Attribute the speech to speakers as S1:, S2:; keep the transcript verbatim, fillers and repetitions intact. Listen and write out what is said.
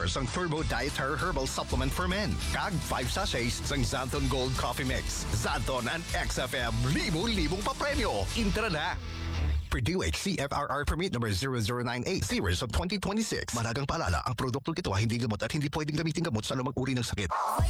S1: pesos ang Turbo Dietary Herbal Supplement for Men. Kag five sachets sang Xanthon Gold Coffee Mix. Xanthon and X F M, libo-libong papremyo. Intra na! Purdue H C F R R Permit number zero zero nine eight series of twenty twenty-six. Mahalagang paalala, ang produktong ito ay hindi gamot at hindi pwedeng gamitin gamot sa anumang uri ng sakit.